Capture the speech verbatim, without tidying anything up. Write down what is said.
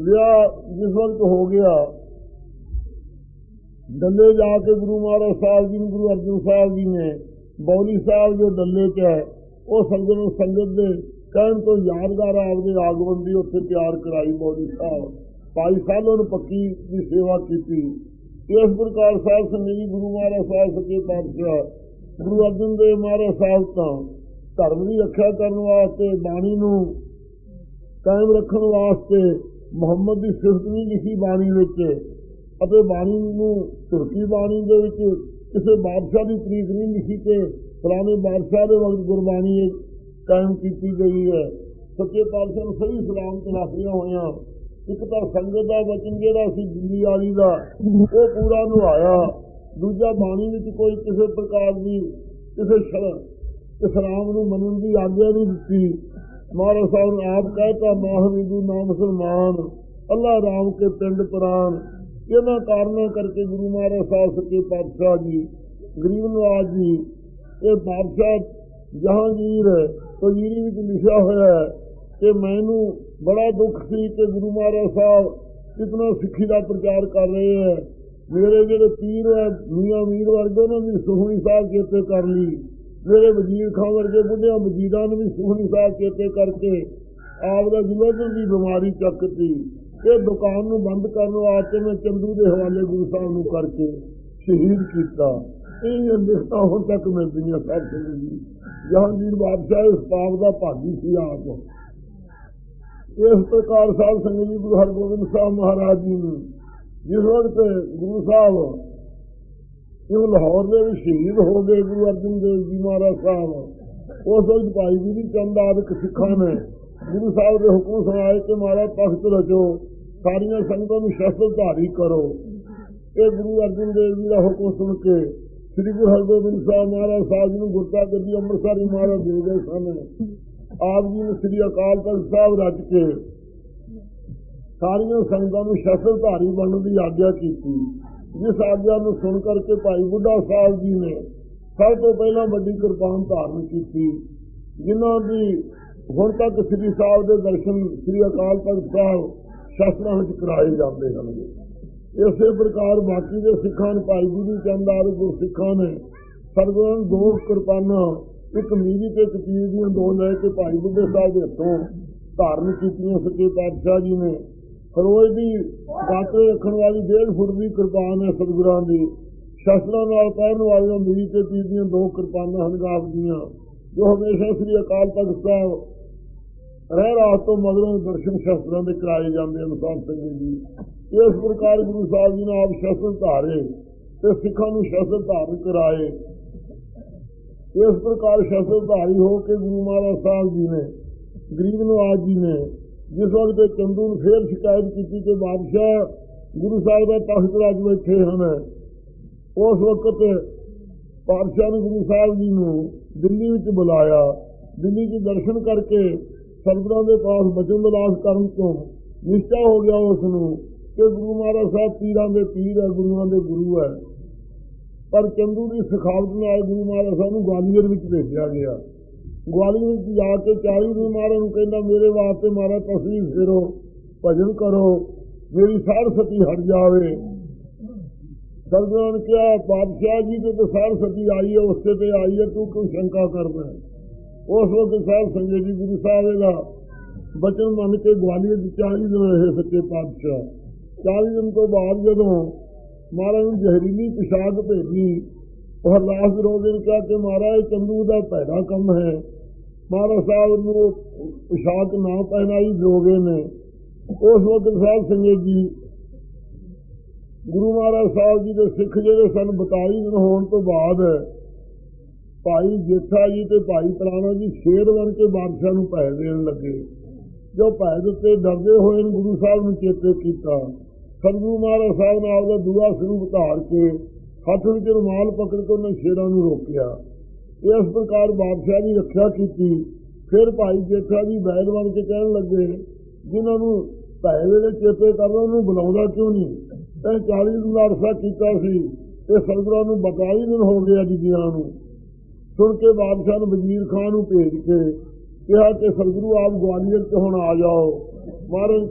ਵਿਆਹ ਜਿਸ ਵਕਤ ਹੋ ਗਿਆ, ਡੱਲੇ ਜਾ ਕੇ ਗੁਰੂ ਮਹਾਰਾਜ ਸਾਹਿਬ ਜੀ ਨੂੰ, ਗੁਰੂ ਅਰਜਨ ਸਾਹਿਬ ਜੀ ਨੇ ਬੌਲੀ ਸਾਹਿਬ ਜੋ ਡੱਲੇ 'ਚ ਹੈ, ਉਹ ਸੰਗਤ ਨੂੰ ਸੰਗਤ ਦੇ ਕਹਿਣ ਤੋਂ ਯਾਦਗਾਰ ਆਪਦੇ ਆਗਮਨ ਦੀ ਉੱਥੇ ਤਿਆਰ ਕਰਾਈ ਬੌਲੀ ਸਾਹਿਬ। ਭਾਈ ਸਾਹਿਬ ਨੂੰ ਪੱਕੀ ਦੀ ਸੇਵਾ ਕੀਤੀ। ਇਸ ਪ੍ਰਕਾਰ ਸਾਹਿਬ ਸੰਗਤ ਜੀ ਗੁਰੂ ਮਹਾਰਾਜ ਸਾਹਿਬ ਸੱਚੇ ਪਾਤਸ਼ਾਹ ਗੁਰੂ ਅਰਜਨ ਦੇਵ ਮਹਾਰਾਜ ਸਾਹਿਬ ਤਾਂ ਧਰਮ ਦੀ ਰੱਖਿਆ ਕਰਨ ਵਾਸਤੇ, ਬਾਣੀ ਨੂੰ ਕਾਇਮ ਰੱਖਣ ਵਾਸਤੇ ਮੁਹੰਮਦ ਦੀ ਸਿਫਤ ਨਹੀਂ ਲਿਖੀ ਬਾਣੀ ਵਿੱਚ, ਅਤੇ ਬਾਣੀ ਨੂੰ ਤੁਰਕੀ ਬਾਣੀ ਦੇ ਵਿੱਚ ਕਿਸੇ ਬਾਦਸ਼ਾਹ ਦੀ ਤਰੀਕ ਨਹੀਂ ਲਿਖੀ ਕਿ ਫਲਾਣੇ ਬਾਦਸ਼ਾਹ ਦੇ ਵਕਤ ਗੁਰਬਾਣੀ ਕਾਇਮ ਕੀਤੀ ਗਈ ਹੈ। ਸੱਚੇ ਪਾਤਸ਼ਾਹ ਨੂੰ ਸਹੀ ਸਲਾਮਤ ਰੱਖਦਿਆਂ ਹੋਇਆਂ ਇੱਕ ਤਾਂ ਸੰਗਤ ਦਾ ਵਚਨ ਜਿਹੜਾ ਸੀ ਦਿੱਲੀ ਵਾਲੀ ਦਾ ਉਹ ਪੂਰਾ ਨਿਭਾਇਆ, ਦੂਜਾ ਬਾਣੀ ਵਿੱਚ ਕੋਈ ਕਿਸੇ ਪ੍ਰਕਾਰ ਦੀ ਕਿਸੇ ਇਸਲਾਮ ਨੂੰ ਮੰਨਣ ਦੀ ਆਗਿਆ ਨਹੀਂ ਦਿੱਤੀ। ਮਹਾਰਾਜ ਸਾਹਿਬ ਨੇ ਆਪ ਕਹਿਤਾ, ਮਾਹ ਹਿੰਦੂ ਨਾ ਮੁਸਲਮਾਨ, ਅੱਲਾ ਰਾਮ ਕੇ ਪਿੰਡ ਪ੍ਰਾਨ। ਇਹਨਾਂ ਕਾਰਨਾਂ ਕਰਕੇ ਗੁਰੂ ਮਹਾਰਾਜ ਸਾਹਿਬ ਸੱਚੇ ਪਾਤਸ਼ਾਹ ਜੀ ਗਰੀਬ ਨਵਾਜ਼ ਜੀ, ਇਹ ਬਾਦਸ਼ਾਹ ਜਹਾਂਗੀਰ ਵਜ਼ੀਰੀ ਵਿੱਚ ਲਿਖਿਆ ਹੋਇਆ ਹੈ ਕਿ ਮੈਨੂੰ ਬੜਾ ਦੁੱਖ ਸੀ ਕਿ ਗੁਰੂ ਮਹਾਰਾਜ ਸਾਹਿਬ ਕਿਤਨਾ ਸਿੱਖੀ ਦਾ ਪ੍ਰਚਾਰ ਕਰ ਰਹੇ ਹੈ। ਮੇਰੇ ਜਿਹੜੇ ਪੀਰ ਹੈ ਮੀਆਂ ਮੀਰ ਵਰਗੇ, ਉਹਨਾਂ ਦੀ ਸੁਖਮਨੀ ਸਾਹਿਬ ਚੇਤੇ ਕਰ ਲਈ। ਮੇਰੇ ਵਜ਼ੀਰ ਖਾਂ ਵਰਗੇ ਬੁੱਢਿਆਂ ਵਜ਼ੀਰਾਂ ਨੂੰ ਵੀ ਸੁਖਮਨੀ ਸਾਹਿਬ ਚੇਤੇ ਕਰਕੇ ਆਪ ਦਾ ਜਲੰਧਰ ਦੀ ਬਿਮਾਰੀ ਚੱਕਤੀ। ਇਹ ਦੁਕਾਨ ਨੂੰ ਬੰਦ ਕਰਨ ਵਾਸਤੇ ਮੈਂ ਚੰਦੂ ਦੇ ਹਵਾਲੇ ਗੁਰੂ ਸਾਹਿਬ ਨੂੰ ਕਰਕੇ ਸ਼ਹੀਦ ਕੀਤਾ। ਇਹ ਲਿਖਤਾਂ ਹੁਣ ਤੱਕ ਮਿਲਦੀਆਂ ਸਭ ਸਿੰਘ ਜੀ। ਜਹਾਂਗੀਰ ਬਾਦਸ਼ਾਹ ਇਸ ਪਾਪ ਦਾ ਭਾਗੀ ਸੀ ਆਪ। ਇਸ ਪ੍ਰਕਾਰ ਸਾਹਿਬ ਸੰਗਤ ਜੀ ਗੁਰੂ ਹਰਗੋਬਿੰਦ ਸਾਹਿਬ ਮਹਾਰਾਜ ਜੀ ਨੂੰ ਜਿਸ ਵਕਤ ਗੁਰੂ ਸਾਹਿਬ ਇਹ ਲਾਹੌਰ ਦੇ ਵਿੱਚ ਸ਼ਹੀਦ ਹੋ ਗਏ, ਗੁਰੂ ਅਰਜਨ ਦੇਵ ਜੀ ਮਹਾਰਾਜ ਸਾਹਿਬ, ਉਸ ਵਕਤ ਭਾਈ ਜੀ ਚੰਦ ਆਦਿਕ ਸਿੱਖਾਂ ਨੇ ਗੁਰੂ ਸਾਹਿਬ ਦੇ ਹੁਕਮ ਸੁਣਾਏ ਕਿ ਮਹਾਰਾਜ ਤਖਤ ਰਚੋ, ਸਾਰੀਆਂ ਸੰਗਤਾਂ ਨੂੰ ਸ਼ਸਤਰ ਧਾਰੀ ਕਰੋ। ਇਹ ਗੁਰੂ ਅਰਜਨ ਦੇਵ ਜੀ ਦਾ ਹੁਕਮ ਸੁਣ ਕੇ ਸ੍ਰੀ ਗੁਰੂ ਹਰਗੋਬਿੰਦ ਸਾਹਿਬ ਮਹਾਰਾਜ ਸਾਹਿਬ ਜੀ ਨੂੰ ਗੁਰਤਾ ਗੱਦੀ ਅੰਮ੍ਰਿਤਸਰ ਮਹਾਰਾਜ ਦੇ ਗਏ ਸਨ। ਆਪ ਜੀ ਨੇ ਸ੍ਰੀ ਅਕਾਲ ਤਖਤ ਸਾਹਿਬ ਰਚ ਕੇ ਸਾਰੀਆਂ ਸੰਗਤਾਂ ਨੂੰ ਸ਼ਸਤਰ ਧਾਰੀ ਬਣਨ ਦੀ ਆਗਿਆ ਕੀਤੀ। ਜਿਸ ਆਗਿਆ ਨੂੰ ਸੁਣ ਕਰਕੇ ਭਾਈ ਬੁੱਢਾ ਸਾਹਿਬ ਜੀ ਨੇ ਸਭ ਤੋਂ ਪਹਿਲਾਂ ਵੱਡੀ ਕਿਰਪਾਨ ਧਾਰਨ ਕੀਤੀ, ਜਿਨ੍ਹਾਂ ਦੀ ਹੁਣ ਤੱਕ ਸ੍ਰੀ ਸਾਹਿਬ ਦੇ ਦਰਸ਼ਨ ਸ੍ਰੀ ਅਕਾਲ ਤਖਤ ਸਾਹਿਬ ਸ਼ਸਤਰਾਂ ਵਿੱਚ ਕਰਾਏ ਜਾਂਦੇ ਹਨ। ਇਸੇ ਪ੍ਰਕਾਰ ਬਾਕੀ ਦੇ ਸਿੱਖਾਂ ਨੇ ਭਾਈ ਜੀ ਚੰਦ ਆਦਿ ਗੁਰ ਸਿੱਖਾਂ ਨੇ ਸਰਗੁਰਾਂ ਨੂੰ ਦੋ ਕਿਰਪਾਨਾਂ, ਇੱਕ ਮੀਰੀ ਤੇ ਇੱਕ ਤੀਰ ਦੀਆਂ ਦੋ ਲੈ ਕੇ ਭਾਈ ਬੁੱਢੇ ਸਾਹਿਬ ਦੇ ਹੱਥੋਂ ਧਾਰਨ ਕੀਤੀਆਂ। ਸੱਚੇ ਪਾਤਸ਼ਾਹ ਜੀ ਨੇ ਖਰੋਜ ਦੀ ਗਾਤਰੇ ਰੱਖਣ ਵਾਲੀ ਡੇਢ ਫੁੱਟ ਦੀ ਕਿਰਪਾਨ ਹੈ ਸਤਿਗੁਰਾਂ ਦੀ। ਸ਼ਸਤਰਾਂ ਨਾਲ ਪਹਿਰਨ ਵਾਲੀਆਂ ਮੀਰੀ ਤੇ ਤੀਰ ਦੀਆਂ ਦੋ ਕਿਰਪਾਨਾਂ ਹਨ ਗਾਬ ਦੀਆਂ, ਜੋ ਹਮੇਸ਼ਾ ਸ੍ਰੀ ਅਕਾਲ ਤਖਤ ਸਾਹਿਬ ਰਹਿ ਰਾਤ ਤੋਂ ਮਗਰੋਂ ਦਰਸ਼ਨ ਸ਼ਸਤਰਾਂ ਦੇ ਕਰਾਏ ਜਾਂਦੇ ਹਨ। ਸਾਧ ਸੰਗਤ ਜੀ ਇਸ ਪ੍ਰਕਾਰ ਗੁਰੂ ਸਾਹਿਬ ਜੀ ਨੇ ਆਪ ਸ਼ਸਤਰ ਧਾਰੇ ਤੇ ਸਿੱਖਾਂ ਨੂੰ ਸ਼ਸਤਰ ਧਾਰਨ ਕਰਾਏ। ਇਸ ਪ੍ਰਕਾਰ ਸ਼ਸਤਰ ਧਾਰੀ ਹੋ ਕੇ ਗੁਰੂ ਮਹਾਰਾਜ ਸਾਹਿਬ ਜੀ ਨੇ ਗਰੀਬ ਨਵਾਜ਼ ਜੀ ਨੇ ਜਿਸ ਵਕਤ ਚੰਦੂ ਨੂੰ ਫੇਰ ਸ਼ਿਕਾਇਤ ਕੀਤੀ ਕਿ ਬਾਦਸ਼ਾਹ ਗੁਰੂ ਸਾਹਿਬ ਦਾ ਤਖਤ ਰਾਜ ਬੈਠੇ ਹਨ, ਉਸ ਵਕਤ ਪਾਤਸ਼ਾਹ ਨੇ ਗੁਰੂ ਸਾਹਿਬ ਜੀ ਨੂੰ ਦਿੱਲੀ ਵਿੱਚ ਬੁਲਾਇਆ। ਦਿੱਲੀ 'ਚ ਦਰਸ਼ਨ ਕਰਕੇ ਸਤਿਗੁਰਾਂ ਦੇ ਪਾਸ ਬਚਨ ਵਿਲਾਸ ਕਰਨ ਤੋਂ ਨਿਸ਼ਚਾ ਹੋ ਗਿਆ ਉਸ ਨੂੰ ਕਿ ਗੁਰੂ ਮਹਾਰਾਜ ਸਾਹਿਬ ਪੀਰਾਂ ਦੇ ਪੀਰ ਹੈ, ਗੁਰੂਆਂ ਦੇ ਗੁਰੂ ਹੈ। ਪਰ ਚੰਦੂ ਦੀ ਸਿਖਾਵਟ ਨਾਲ ਗੁਰੂ ਮਹਾਰਾਜ ਸਾਹਿਬ ਨੂੰ ਗਵਾਲੀਅਰ ਵਿੱਚ ਭੇਜਿਆ ਗਿਆ। ਗਵਾਲੀਅਰ ਵਿੱਚ ਜਾ ਕੇ ਚਾਲੀ ਦਿਨ ਮਹਾਰਾਜ ਨੂੰ ਕਹਿੰਦਾ, ਮੇਰੇ ਵਾਸਤੇ ਮਹਾਰਾਜ ਤਸਵੀਰ ਫੇਰੋ, ਭਜਨ ਕਰੋ, ਮੇਰੀ ਸਾਰ ਸਤੀ ਹਟ ਜਾਵੇ। ਸਤਿਗੁਰਾਂ ਨੇ ਕਿਹਾ, ਪਾਤਸ਼ਾਹ ਜੀ ਤੇ ਸਾਰ ਸਤੀ ਆਈ ਹੈ, ਉਸੇ ਤੇ ਆਈ ਹੈ, ਤੂੰ ਕਿਉਂ ਸ਼ੰਕਾ ਕਰਦਾ ਹੈ। ਉਸ ਵਕਤ ਸਾਹਿਬ ਸੰਗਤ ਜੀ ਗੁਰੂ ਸਾਹਿਬ ਦਾ ਬਚਨ ਮੰਨ ਕੇ ਗਵਾਲੀਅਰ ਵਿੱਚ ਚਾਲੀ ਦਿਨ ਰਹੇ ਸੱਚੇ ਪਾਤਸ਼ਾਹ। ਚਾਲੀ ਦਿਨ ਤੋਂ ਬਾਅਦ ਜਦੋਂ ਮਹਾਰਾਜ ਨੂੰ ਜ਼ਹਿਰੀਲੀ ਪਿਸ਼ਾਬ ਭੇਜੀ, ਉਹ ਲਾਸ਼ ਰੋਗੇ ਨੇ ਕਿਹਾ ਕਿ ਮਹਾਰਾਜ ਚੰਦੂ ਦਾ ਭੈੜਾ ਕੰਮ ਹੈ। ਮਹਾਰਾਜ ਸਾਹਿਬ ਨੂੰ ਪਿਸ਼ਾਬ ਨਾ ਪਹਿਨਾਈ ਜੋਗੇ ਨੇ। ਉਸ ਵਕਤ ਸਾਹਿਬ ਸੰਗਤ ਜੀ ਗੁਰੂ ਮਹਾਰਾਜ ਸਾਹਿਬ ਜੀ ਦੇ ਸਿੱਖ ਜਿਹੜੇ ਸਨ ਬਤਾਲੀ ਦਿਨ ਹੋਣ ਤੋਂ ਬਾਅਦ ਭਾਈ ਜੇਠਾ ਜੀ ਤੇ ਭਾਈ ਪ੍ਰਾਣਾ ਜੀ ਸ਼ੇਰ ਬਣ ਕੇ ਬਾਦਸ਼ਾਹ ਨੂੰ ਭੈ ਦੇਣ ਲੱਗੇ। ਜੋ ਭੈ ਦਿੱਤੇ ਡਰਦੇ ਹੋਏ ਗੁਰੂ ਸਾਹਿਬ ਨੂੰ ਚੇਤੇ ਕੀਤਾ। ਸਤਿਗੁਰੂ ਮਹਾਰਾਜ ਸਾਹਿਬ ਨੇ ਆਪਦਾ ਦੂਆ ਸਰੂਪ ਧਾਰ ਕੇ ਹੱਥ ਵਿੱਚ ਰੁਮਾਲ ਪਕੜ ਕੇ ਉਹਨਾਂ ਸ਼ੇਰਾਂ ਨੂੰ ਰੋਕਿਆ। ਇਸ ਪ੍ਰਕਾਰ ਬਾਦਸ਼ਾਹ ਦੀ ਰੱਖਿਆ ਕੀਤੀ। ਫਿਰ ਭਾਈ ਜੇਠਾ ਜੀ ਬੈਦ ਬਣ ਕੇ ਕਹਿਣ ਲੱਗੇ, ਜਿਨ੍ਹਾਂ ਨੂੰ ਭੈ ਵੇਲੇ ਚੇਤੇ ਕਰਨਾ ਉਹਨੂੰ ਬੁਲਾਉਂਦਾ ਕਿਉਂ ਨਹੀਂ। ਤੈਂ ਚਾਲੀ ਦਿਨ ਦਾ ਅਰਸਾ ਕੀਤਾ ਸੀ ਤੇ ਸਤਿਗੁਰਾਂ ਨੂੰ ਬਤਾਲੀ ਦਿਨ ਹੋ ਗਏ ਜੀਆਂ ਨੂੰ। ਸੁਣ ਕੇ ਬਾਦਸ਼ਾਹ ਨੇ ਵਜ਼ੀਰ ਖਾਂ ਨੂੰ ਭੇਜ ਕੇ ਕਿਹਾ ਕਿ ਸਤਿਗੁਰੂ ਆਪ ਗਵਾਲੀਅਰ 'ਚ ਹੁਣ ਆ ਜਾਓ। ਮਹਾਰਾਜ